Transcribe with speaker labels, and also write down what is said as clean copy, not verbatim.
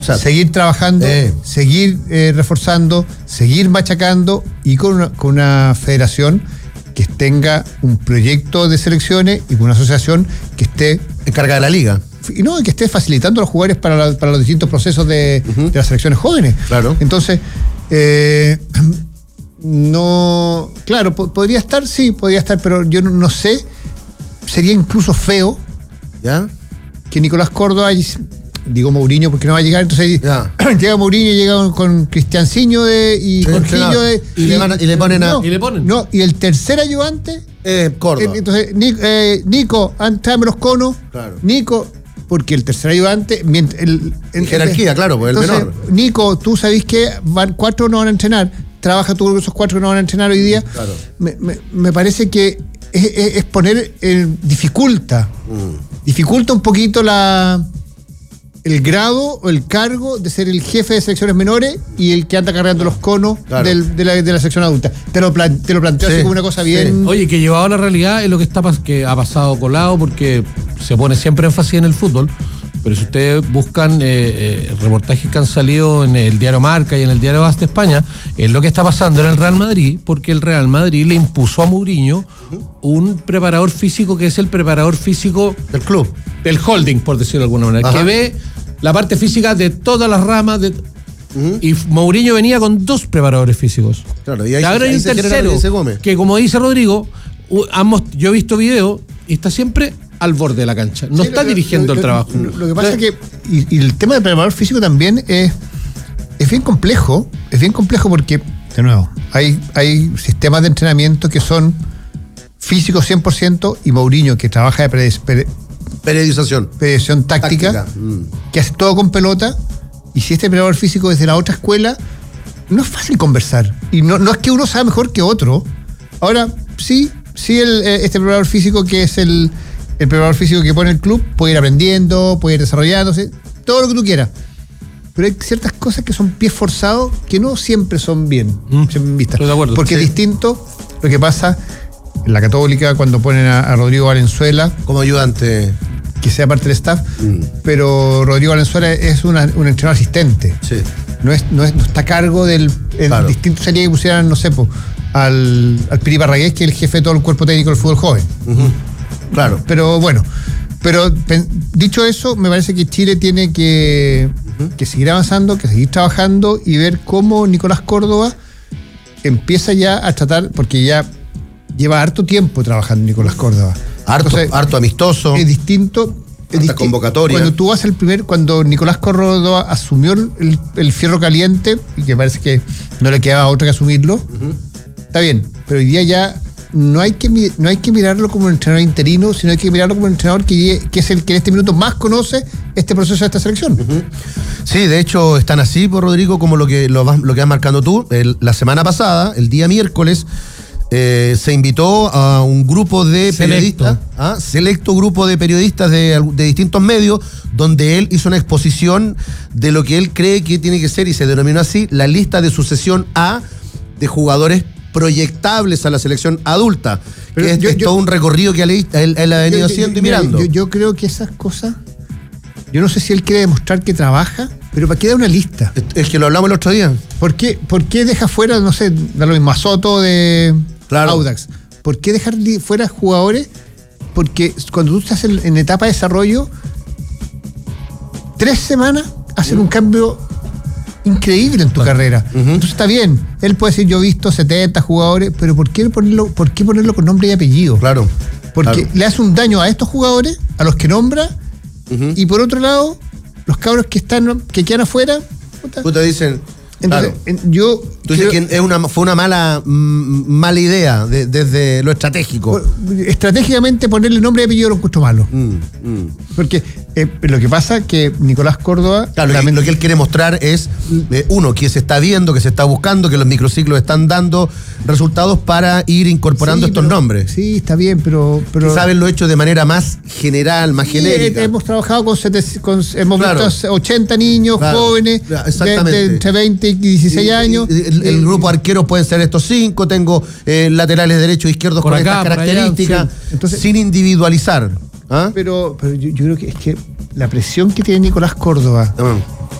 Speaker 1: O sea,
Speaker 2: seguir trabajando, seguir reforzando, seguir machacando y con una federación que tenga un proyecto de selecciones y con una asociación que esté
Speaker 1: encargada de la liga.
Speaker 2: Y no, que esté facilitando a los jugadores para los distintos procesos de las selecciones jóvenes.
Speaker 1: Claro.
Speaker 2: Entonces, no, claro, podría estar, pero yo no sé, sería incluso feo,
Speaker 1: ¿ya?,
Speaker 2: que Nicolás Córdoba, digo Mourinho porque no va a llegar, entonces llega Mourinho, llega con Cristianciño y Jorginho
Speaker 1: y le ponen a...
Speaker 2: No, y el tercer ayudante
Speaker 1: Córdoba.
Speaker 2: Entonces Nico, tráeme los conos.
Speaker 1: Claro.
Speaker 2: Nico, porque el tercer ayudante
Speaker 1: en jerarquía, claro, pues el menor.
Speaker 2: Nico, tú sabés que 4 no van a entrenar, trabaja tú con esos 4 que no van a entrenar hoy día.
Speaker 1: Claro.
Speaker 2: Me parece que es poner dificulta un poquito el grado o el cargo de ser el jefe de selecciones menores y el que anda cargando los conos, claro, de la sección adulta. Te lo planteo así como una cosa bien...
Speaker 3: Oye, que llevado a la realidad es lo que que ha pasado colado, porque se pone siempre énfasis en el fútbol, pero si ustedes buscan reportajes que han salido en el diario Marca y en el diario AS de España, es lo que está pasando en el Real Madrid, porque el Real Madrid le impuso a Mourinho un preparador físico que es el preparador físico
Speaker 1: del club,
Speaker 3: del holding, por decirlo de alguna manera, que ve la parte física de todas las ramas y Mourinho venía con 2 preparadores físicos.
Speaker 1: Claro,
Speaker 3: y ahora hay un tercero que, como dice Rodrigo, yo he visto videos y está siempre al borde de la cancha, no está dirigiendo el trabajo.
Speaker 2: Lo que pasa es que y el tema del preparador físico también es bien complejo, porque, de nuevo, hay sistemas de entrenamiento que son físicos 100% y Mourinho, que trabaja de periodización táctica. Que hace todo con pelota, y si este preparador físico es de la otra escuela, no es fácil conversar, y no es que uno sea mejor que otro. Ahora, sí este preparador físico, que es el preparador físico que pone el club, puede ir aprendiendo, puede ir desarrollándose, todo lo que tú quieras, pero hay ciertas cosas que son pies forzados que no siempre son bien vistas.
Speaker 3: Estoy de acuerdo,
Speaker 2: porque es distinto lo que pasa en la Católica cuando ponen a Rodrigo Valenzuela
Speaker 1: como ayudante,
Speaker 2: que sea parte del staff, pero Rodrigo Valenzuela es un entrenador asistente.
Speaker 1: Sí.
Speaker 2: No está a cargo del
Speaker 1: claro,
Speaker 2: distinto sería que pusieran, no sé, al Piri Barragués, que es el jefe de todo el cuerpo técnico del fútbol joven.
Speaker 1: Claro.
Speaker 2: Pero bueno, dicho eso, me parece que Chile tiene que seguir avanzando, que seguir trabajando y ver cómo Nicolás Córdoba empieza ya a tratar, porque ya lleva harto tiempo trabajando Nicolás Córdoba.
Speaker 1: Harto amistoso.
Speaker 2: Es distinto.
Speaker 1: Convocatoria.
Speaker 2: Cuando tú vas cuando Nicolás Córdoba asumió el fierro caliente, y que parece que no le quedaba otra que asumirlo, está bien, pero hoy día ya no hay que mirarlo como un entrenador interino, sino hay que mirarlo como un entrenador que es el que en este minuto más conoce este proceso de esta selección.
Speaker 1: Sí, de hecho están así, por Rodrigo, como lo que vas marcando tú. La semana pasada, el día miércoles, se invitó a un grupo de periodistas, selecto grupo de periodistas de distintos medios, donde él hizo una exposición de lo que él cree que tiene que ser, y se denominó así, la lista de sucesión A de jugadores proyectables a la selección adulta. Pero es todo un recorrido que él ha venido haciendo y mirando.
Speaker 2: Yo creo que esas cosas, yo no sé si él quiere demostrar que trabaja, pero ¿para qué da una lista?
Speaker 1: Es que lo hablamos el otro día.
Speaker 2: ¿Por qué deja fuera, no sé, da lo mismo a Soto de Audax? ¿Por qué dejar fuera jugadores? Porque cuando tú estás en etapa de desarrollo, 3 semanas hacen un cambio increíble en tu carrera. Entonces está bien, él puede decir, yo he visto 70 jugadores, pero ¿por qué ponerlo con nombre y apellido?
Speaker 1: Claro.
Speaker 2: Porque le hace un daño a estos jugadores, a los que nombra, y por otro lado, los cabros que quedan afuera,
Speaker 1: te dicen.
Speaker 2: Entonces,
Speaker 1: claro. Tú dices que fue una mala idea desde lo estratégico.
Speaker 2: Estratégicamente ponerle nombre y apellido lo encuentro malo. Porque lo que pasa es que Nicolás Córdoba...
Speaker 1: Claro, lo que él quiere mostrar es, que se está viendo, que se está buscando, que los microciclos están dando resultados para ir incorporando estos nombres.
Speaker 2: Sí, está bien, pero
Speaker 1: saben lo hecho de manera más general, más genérica.
Speaker 2: Hemos trabajado hemos visto 80 niños jóvenes de entre 20 y 16 años.
Speaker 1: El grupo de arqueros pueden ser estos 5, tengo laterales derechos e izquierdos con estas características, entonces, sin individualizar.
Speaker 2: Pero yo creo que es que la presión que tiene Nicolás Córdoba